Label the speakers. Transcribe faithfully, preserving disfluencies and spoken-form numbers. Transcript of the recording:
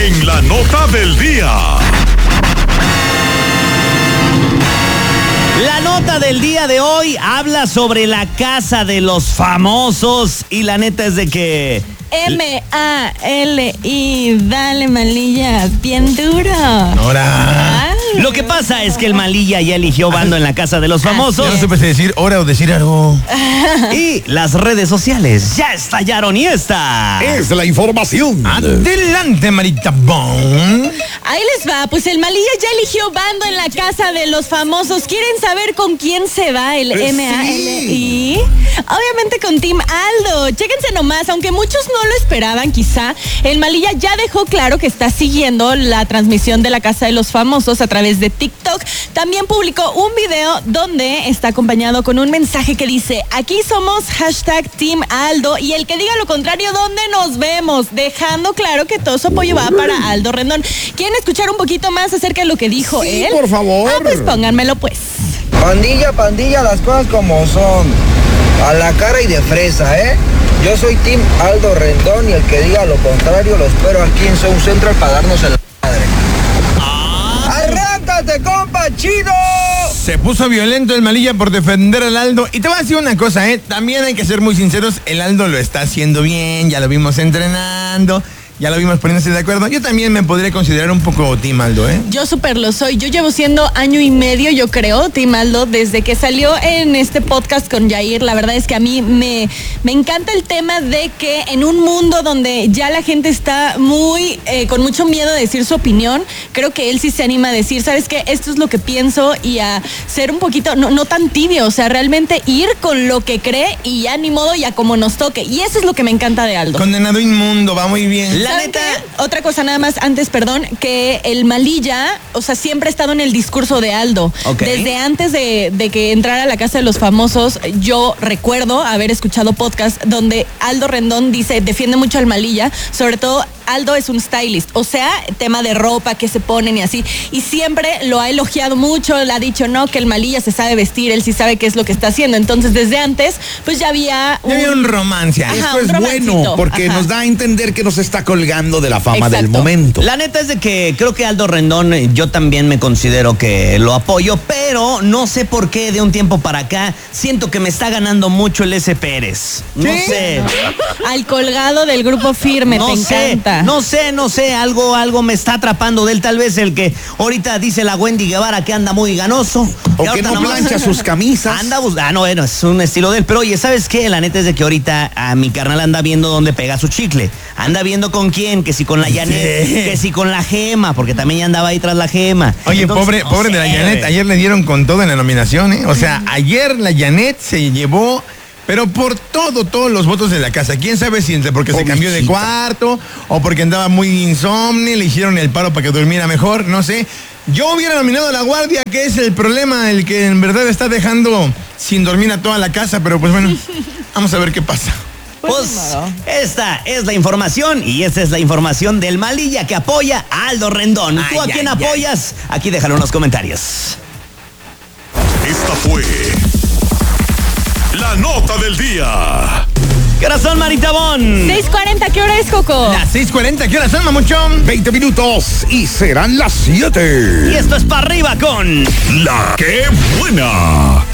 Speaker 1: en la nota del día.
Speaker 2: La nota del día de hoy habla sobre la casa de los famosos y la neta es de que...
Speaker 3: M A L I, dale Malilla, bien duro.
Speaker 4: Ahora.
Speaker 2: Lo que pasa es que el Malilla ya eligió bando en la casa de los famosos.
Speaker 4: Ya no supe si decir hora o decir algo.
Speaker 2: Y las redes sociales ya estallaron y esta
Speaker 1: Es la información.
Speaker 4: Adelante, Marita Bon.
Speaker 3: Ahí les va, pues el Malilla ya eligió bando en la casa de los famosos. ¿Quieren saber con quién se va el
Speaker 1: Eh,
Speaker 3: M A L I? Obviamente con Team Aldo. Chéquense nomás, aunque muchos no lo esperaban quizá, el Malilla ya dejó claro que está siguiendo la transmisión de la casa de los famosos a través de TikTok. También publicó un video donde está acompañado con un mensaje que dice: aquí somos hashtag Team Aldo y el que diga lo contrario, ¿dónde nos vemos? Dejando claro que todo su apoyo va para Aldo Rendón. ¿Quieren escuchar un poquito más acerca de lo que dijo
Speaker 1: Sí,
Speaker 3: él?
Speaker 1: por favor.
Speaker 3: Ah, pues pónganmelo pues.
Speaker 5: Pandilla, pandilla, las cosas como son. A la cara y de fresa, ¿eh? Yo soy Team Aldo Rendón y el que diga lo contrario lo espero aquí en Sound Central para darnos en la madre. ¡Arráncate, compa, chido!
Speaker 4: Se puso violento el Malilla por defender al Aldo. Y te voy a decir una cosa, ¿eh? También hay que ser muy sinceros. El Aldo lo está haciendo bien. Ya lo vimos entrenando. Ya lo vimos poniéndose de acuerdo. Yo también me podría considerar un poco Team Aldo, ¿eh?
Speaker 3: Yo súper lo soy. Yo llevo siendo año y medio, yo creo, Team Aldo, desde que salió en este podcast con Jair. La verdad es que a mí me, me encanta el tema de que en un mundo donde ya la gente está muy, eh, con mucho miedo de decir su opinión, creo que él sí se anima a decir, ¿sabes qué? Esto es lo que pienso, y a ser un poquito, no, no tan tibio, o sea, realmente ir con lo que cree y ya ni modo, ya como nos toque. Y eso es lo que me encanta de Aldo.
Speaker 4: Condenado inmundo, va muy bien.
Speaker 2: La
Speaker 3: ¿Saben
Speaker 2: neta-
Speaker 3: qué? Otra cosa nada más antes, perdón, que el Malilla, o sea, siempre ha estado en el discurso de Aldo.
Speaker 2: Ok.
Speaker 3: Desde antes de, de que entrara a la casa de los famosos, yo recuerdo haber escuchado podcast donde Aldo Rendón dice, defiende mucho al Malilla, sobre todo Aldo es un stylist, o sea, tema de ropa que se ponen y así, y siempre lo ha elogiado mucho, le ha dicho, no, que el Malilla se sabe vestir, él sí sabe qué es lo que está haciendo. Entonces, desde antes, pues ya había
Speaker 4: Ya había un romance.
Speaker 3: Ajá,
Speaker 1: Esto
Speaker 3: un
Speaker 1: es
Speaker 3: romancito.
Speaker 1: bueno porque
Speaker 3: Ajá.
Speaker 1: nos da a entender que nos está colgando de la fama
Speaker 3: Exacto.
Speaker 1: del momento.
Speaker 2: La neta es de que creo que Aldo Rendón, eh, yo también me considero que lo apoyo, pero no sé por qué de un tiempo para acá siento que me está ganando mucho el S. Pérez. No
Speaker 4: ¿Sí?
Speaker 2: sé.
Speaker 3: al colgado del grupo firme,
Speaker 2: No
Speaker 3: te
Speaker 2: sé,
Speaker 3: encanta.
Speaker 2: no sé, no sé, algo, algo me está atrapando de él, tal vez el que ahorita dice la Wendy Guevara que anda muy ganoso.
Speaker 1: O que
Speaker 2: ahorita
Speaker 1: no
Speaker 2: nomás
Speaker 1: plancha sus camisas.
Speaker 2: Anda bus- ah, no, bueno, es un estilo de él, pero oye, ¿sabes qué? La neta es de que ahorita a mi carnal anda viendo dónde pega su chicle, anda viendo con quién, que si con la Janet,
Speaker 4: Sí.
Speaker 2: que si con la Gema, porque también ya andaba ahí tras la Gema.
Speaker 4: Oye,
Speaker 2: Entonces,
Speaker 4: pobre,
Speaker 2: no
Speaker 4: pobre de la
Speaker 2: sé,
Speaker 4: Janet,
Speaker 2: güey.
Speaker 4: ayer le dieron con todo en la nominación, ¿eh? O sea, ayer la Janet se llevó, pero por todo, todos los votos de la casa. ¿Quién sabe si entre porque se cambió de
Speaker 1: Pobrecita.
Speaker 4: cuarto o porque andaba muy insomne, le hicieron el paro para que durmiera mejor, no sé. Yo hubiera nominado a La Guardia, que es el problema, el que en verdad está dejando sin dormir a toda la casa, pero pues bueno, vamos a ver qué pasa.
Speaker 2: Pues esta es la información y esta es la información del Malilla que apoya a Aldo Rendón. ¿Tú a
Speaker 4: Ay,
Speaker 2: quién
Speaker 4: ay, ay.
Speaker 2: apoyas? Aquí déjalo en los comentarios.
Speaker 1: Esta fue la nota del día.
Speaker 2: Corazón Maritabón.
Speaker 3: seis cuarenta, ¿qué hora es, Coco?
Speaker 4: Las seis cuarenta, ¿qué hora son, mamuchón?
Speaker 1: veinte minutos y serán las
Speaker 2: Y
Speaker 1: siete.
Speaker 2: esto es para arriba con
Speaker 1: La que buena.